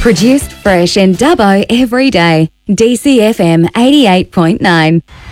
Produced fresh in Dubbo every day. DCFM 88.9.